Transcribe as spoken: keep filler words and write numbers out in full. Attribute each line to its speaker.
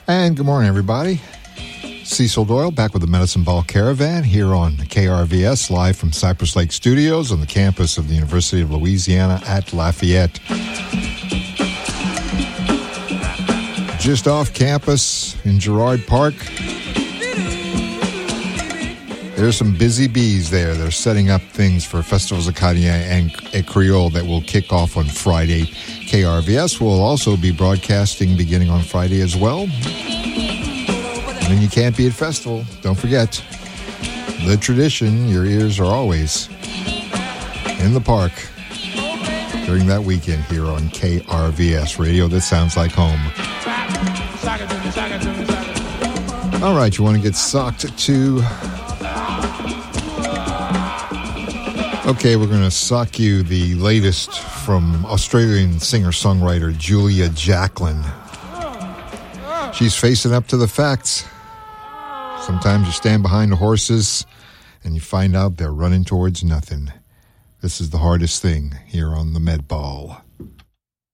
Speaker 1: And good morning, everybody. Cecil Doyle back with the Medicine Ball Caravan here on K R V S, live from Cypress Lake Studios on the campus of the University of Louisiana at Lafayette. Just off campus in Girard Park, there's some busy bees there. They're setting up things for Festivals Acadien and et Creole that will kick off on Friday. K R V S will also be broadcasting beginning on Friday as well. And then you can't be at festival. Don't forget, the tradition, your ears are always in the park during that weekend here on K R V S, radio that sounds like home. All right, you want to get socked to... Okay, we're going to sock you the latest from Australian singer-songwriter Julia Jacklin. She's facing up to the facts. Sometimes you stand behind the horses and you find out they're running towards nothing. This is the hardest thing here on the Med Ball.